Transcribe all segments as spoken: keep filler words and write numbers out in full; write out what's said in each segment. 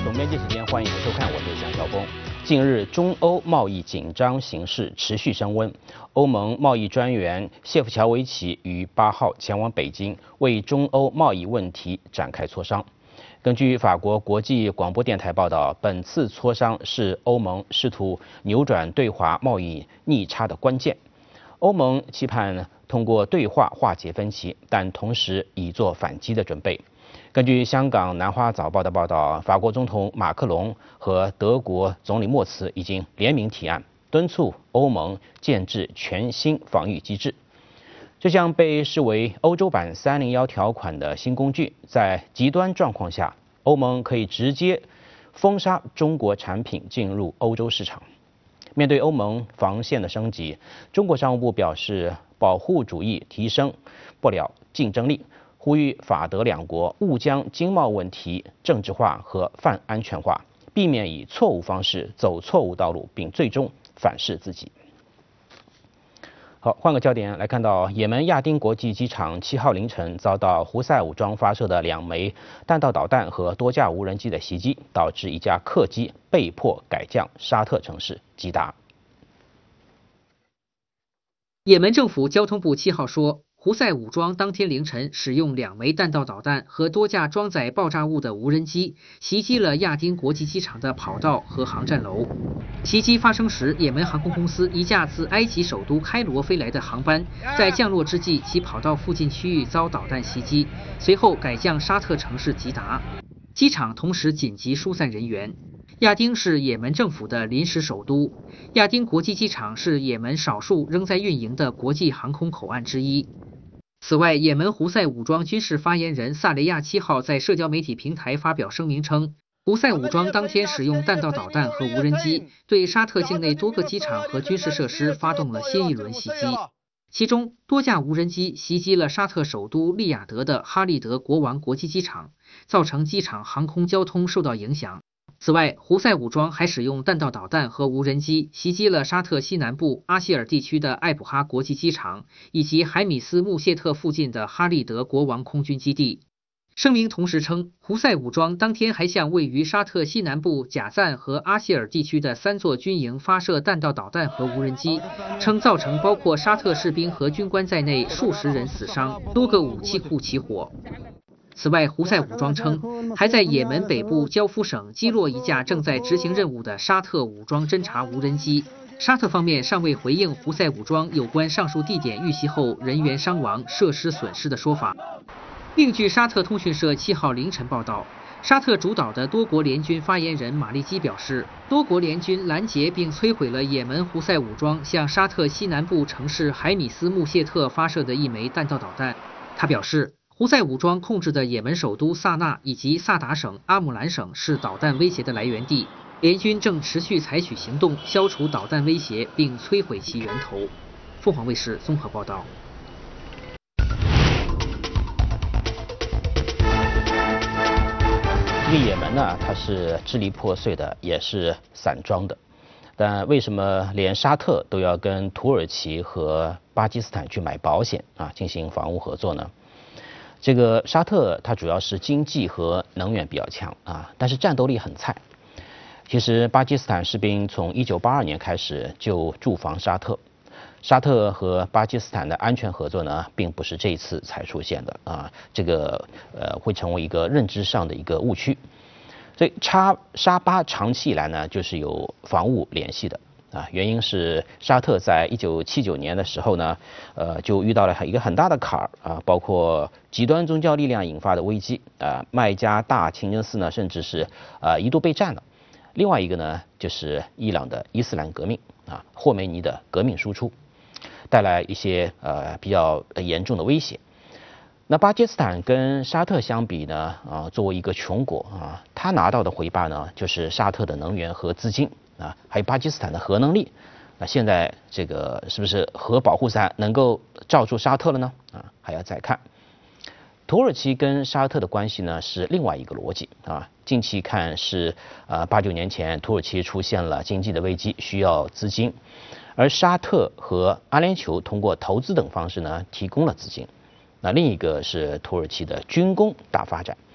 总编辑时间，欢迎收看，我是向晓峰。近日，中欧贸易紧张形势持续升温。欧盟贸易专员谢夫乔维奇于八号前往北京，为中欧贸易问题展开磋商。根据法国国际广播电台报道，本次磋商是欧盟试图扭转对华贸易逆差的关键。欧盟期盼通过对话化解分歧，但同时已做反击的准备。根据香港南华早报的报道，法国总统马克龙和德国总理默茨已经联名提案，敦促欧盟建制全新防御机制。这项被视为欧洲版三零一条款的新工具，在极端状况下，欧盟可以直接封杀中国产品进入欧洲市场。面对欧盟防线的升级，中国商务部表示，保护主义提升不了竞争力，呼吁法德两国勿将经贸问题政治化和泛安全化，避免以错误方式走错误道路，并最终反噬自己。好，换个焦点来看到，也门亚丁国际机场七号凌晨遭到胡塞武装发射的两枚弹道导弹和多架无人机的袭击，导致一架客机被迫改降沙特城市吉达。 也门政府交通部七号说，胡塞武装当天凌晨使用两枚弹道导弹和多架装载爆炸物的无人机袭击了亚丁国际机场的跑道和航站楼。袭击发生时，也门航空公司一架自埃及首都开罗飞来的航班在降落之际，其跑道附近区域遭导弹袭击，随后改降沙特城市吉达。机场同时紧急疏散人员。亚丁是也门政府的临时首都，亚丁国际机场是也门少数仍在运营的国际航空口岸之一。此外，也门胡塞武装军事发言人萨雷亚七号在社交媒体平台发表声明称，胡塞武装当天使用弹道导弹和无人机对沙特境内多个机场和军事设施发动了新一轮袭击，其中多架无人机袭击了沙特首都利雅得的哈利德国王国际机场，造成机场航空交通受到影响。此外，胡塞武装还使用弹道导弹和无人机袭击了沙特西南部阿希尔地区的艾卜哈国际机场，以及海米斯穆谢特附近的哈利德国王空军基地。声明同时称，胡塞武装当天还向位于沙特西南部贾赞和阿希尔地区的三座军营发射弹道导弹和无人机，称造成包括沙特士兵和军官在内数十人死伤，多个武器库起火。此外，胡塞武装称，还在也门北部焦夫省击落一架正在执行任务的沙特武装侦察无人机。沙特方面尚未回应胡塞武装有关上述地点遇袭后人员伤亡、设施损失的说法。另据沙特通讯社七号凌晨报道，沙特主导的多国联军发言人马利基表示，多国联军拦截并摧毁了也门胡塞武装向沙特西南部城市海米斯穆谢特发射的一枚弹道导弹。他表示，胡塞武装控制的也门首都萨那以及萨达省、阿姆兰省是导弹威胁的来源地，联军正持续采取行动消除导弹威胁并摧毁其源头。凤凰卫视综合报道。 这个也门呢，它是支离破碎的，也是散装的。但为什么连沙特都要跟土耳其和巴基斯坦去买保险啊，进行防务合作呢？这个沙特它主要是经济和能源比较强啊，但是战斗力很菜。其实巴基斯坦士兵从一九八二年开始就驻防沙特，沙特和巴基斯坦的安全合作呢，并不是这一次才出现的啊，这个呃会成为一个认知上的一个误区。所以沙沙巴长期以来呢，就是有防务联系的。啊，原因是沙特在一九七九年的时候呢，呃，就遇到了一个很大的坎儿啊，包括极端宗教力量引发的危机啊，麦加大清真寺呢，甚至是啊一度被占了。另外一个呢，就是伊朗的伊斯兰革命啊，霍梅尼的革命输出，带来一些呃比较严重的威胁。那巴基斯坦跟沙特相比呢，啊，作为一个穷国啊，他拿到的回报呢，就是沙特的能源和资金。啊，还有巴基斯坦的核能力，那现在这个是不是核保护伞能够罩住沙特了呢？啊，还要再看。土耳其跟沙特的关系呢是另外一个逻辑啊。近期看是啊八九年前土耳其出现了经济的危机，需要资金，而沙特和阿联酋通过投资等方式呢提供了资金。那另一个是土耳其的军工大发展。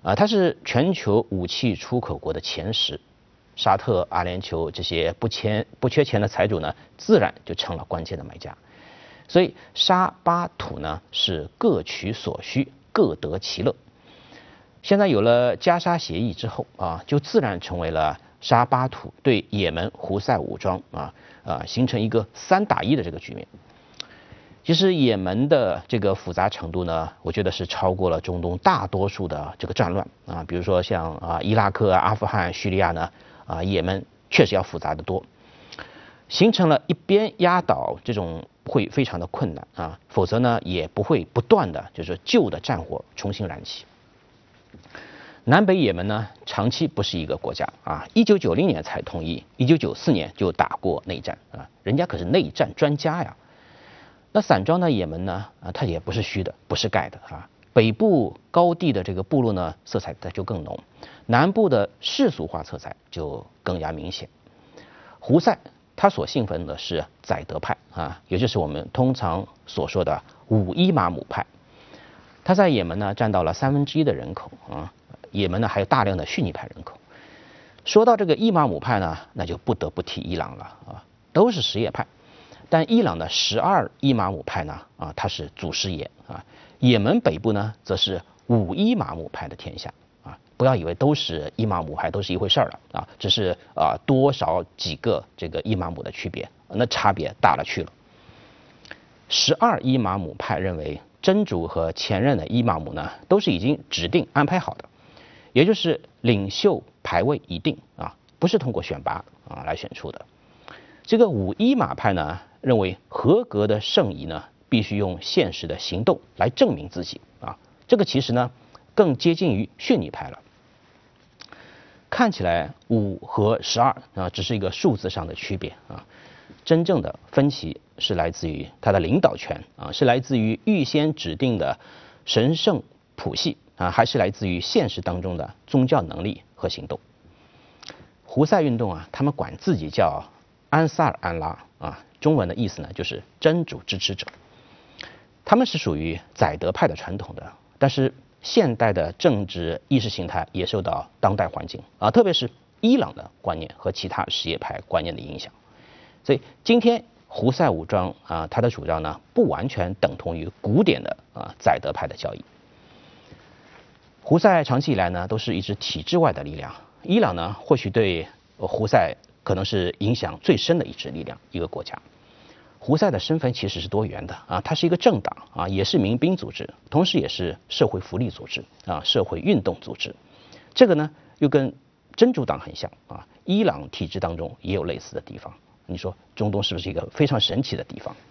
啊，它是全球武器出口国的前十。沙特、阿联酋这些不缺不缺钱的财主呢，自然就成了关键的买家。所以沙巴土呢是各取所需，各得其乐。现在有了加沙协议之后啊，就自然成为了沙巴土对也门胡塞武装啊啊形成一个三打一的这个局面。其实也门的这个复杂程度呢，我觉得是超过了中东大多数的这个战乱啊，比如说像啊伊拉克、阿富汗、叙利亚呢啊，也门确实要复杂得多，形成了一边压倒这种会非常的困难啊，否则呢也不会不断的就是旧的战火重新燃起。南北也门呢，长期不是一个国家啊，一九九零年才统一，一九九四年就打过内战啊，人家可是内战专家呀。那散装的也门呢，啊，它也不是虚的，不是盖的啊。北部高地的这个部落呢，色彩它就更浓，南部的世俗化色彩就更加明显。胡塞他所信奉的是宰德派啊，也就是我们通常所说的五伊玛姆派。他在也门呢占到了三分之一的人口啊，也门呢还有大量的逊尼派人口。说到这个伊玛姆派呢，那就不得不提伊朗了啊，都是什叶派。但伊朗的十二伊玛姆派呢，啊，它是祖师爷啊。也门北部呢，则是五伊玛姆派的天下啊。不要以为都是伊玛姆派都是一回事儿了啊，只是啊多少几个这个伊玛姆的区别，那差别大了去了。十二伊玛姆派认为，真主和前任的伊玛姆呢，都是已经指定安排好的，也就是领袖排位已定啊，不是通过选拔啊来选出的。这个五伊玛派呢，认为合格的圣仪呢，必须用现实的行动来证明自己啊。这个其实呢，更接近于逊尼派了。看起来五和十二啊，只是一个数字上的区别啊。真正的分歧是来自于它的领导权啊，是来自于预先指定的神圣谱系啊，还是来自于现实当中的宗教能力和行动。胡塞运动啊，他们管自己叫安萨尔安拉啊，中文的意思呢就是真主支持者。他们是属于宰德派的传统的，但是现代的政治意识形态也受到当代环境啊，特别是伊朗的观念和其他什叶派观念的影响。所以今天胡塞武装啊，它的主张呢，不完全等同于古典的啊宰德派的教义。胡塞长期以来呢，都是一支体制外的力量。伊朗呢，或许对胡塞可能是影响最深的一支力量，一个国家。胡塞的身份其实是多元的啊，它是一个政党啊，也是民兵组织，同时也是社会福利组织啊，社会运动组织。这个呢，又跟真主党很像啊，伊朗体制当中也有类似的地方。你说中东是不是一个非常神奇的地方？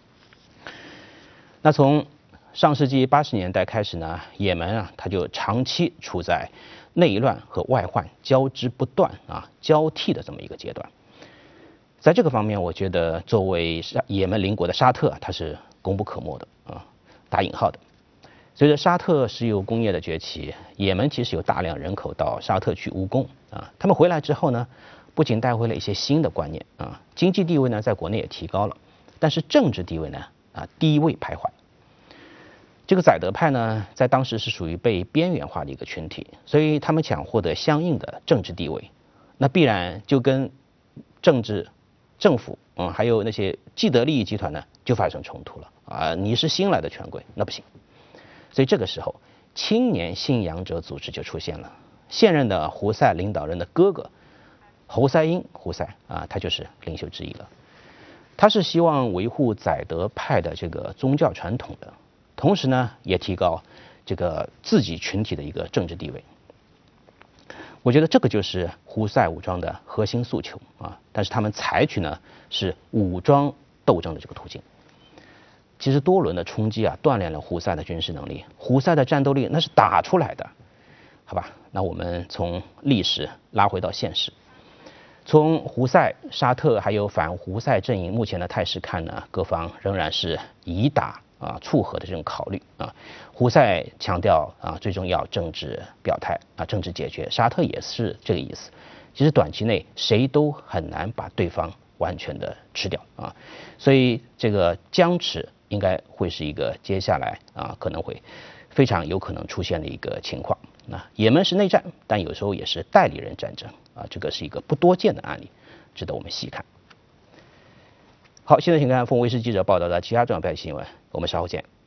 那从上世纪八十年代开始呢，也门啊，它就长期处在内乱和外患交织不断啊、交替的这么一个阶段。在这个方面，我觉得作为也门邻国的沙特，它是功不可没的啊，打引号的。随着沙特石油工业的崛起，也门其实有大量人口到沙特去务工啊，他们回来之后呢，不仅带回了一些新的观念啊，经济地位呢在国内也提高了，但是政治地位呢啊低位徘徊。这个宰德派呢，在当时是属于被边缘化的一个群体，所以他们想获得相应的政治地位，那必然就跟政治、政府，嗯，还有那些既得利益集团呢，就发生冲突了啊！你是新来的权贵，那不行。所以这个时候，青年信仰者组织就出现了。现任的胡塞领导人的哥哥侯赛因胡塞啊，他就是领袖之一了。他是希望维护宰德派的这个宗教传统的。同时呢，也提高这个自己群体的一个政治地位。我觉得这个就是胡塞武装的核心诉求啊，但是他们采取呢是武装斗争的这个途径。其实多轮的冲击啊，锻炼了胡塞的军事能力，胡塞的战斗力那是打出来的，好吧？那我们从历史拉回到现实，从胡塞、沙特还有反胡塞阵营目前的态势看呢，各方仍然是以打啊，促和的这种考虑啊，胡塞强调啊，最重要政治表态啊，政治解决。沙特也是这个意思。其实短期内谁都很难把对方完全的吃掉啊，所以这个僵持应该会是一个接下来啊可能会非常有可能出现的一个情况。 那也门是内战，但有时候也是代理人战争啊，这个是一个不多见的案例，值得我们细看。好，现在请看凤卫视记者报道的其他重要新闻，我们稍后见。